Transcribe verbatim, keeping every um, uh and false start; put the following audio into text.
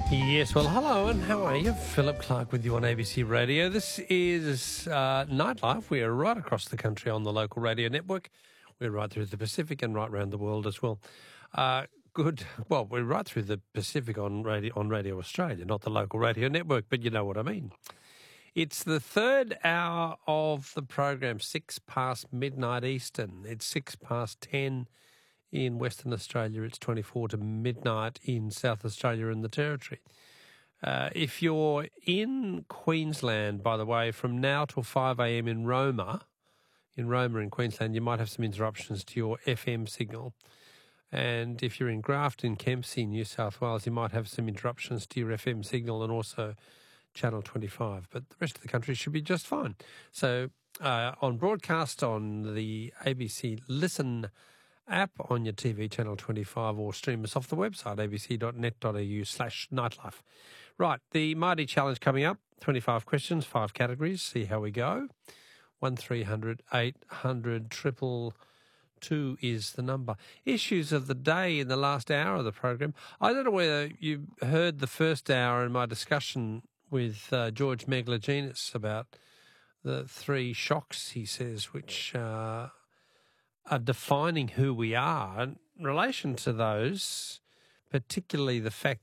Yes, well, hello, and how are you? Philip Clark with you on A B C Radio. This is uh, Nightlife. We are right across the country on the local radio network. We're right through the Pacific and right around the world as well. Uh, good. Well, we're right through the Pacific on radio, on Radio Australia, not the local radio network, but you know what I mean. It's the third hour of the program, six past midnight Eastern. It's six past ten in Western Australia. It's twenty-four to midnight in South Australia and the Territory. Uh, if you're in Queensland, by the way, from now till five a.m. in Roma, in Roma in Queensland, you might have some interruptions to your F M signal. And if you're in Grafton, Kempsey, New South Wales, you might have some interruptions to your F M signal and also Channel twenty-five. But the rest of the country should be just fine. So uh, on broadcast on the A B C Listen app on your T V Channel twenty-five, or stream us off the website abc.net.au slash nightlife. Right, the Mighty Challenge coming up, twenty-five questions, five categories, see how we go. one three hundred eight hundred triple two is the number. Issues of the day in the last hour of the program. I don't know whether you heard the first hour in my discussion with uh, George Megalogenis about the three shocks, he says, which uh, are defining who we are. In relation to those, particularly the fact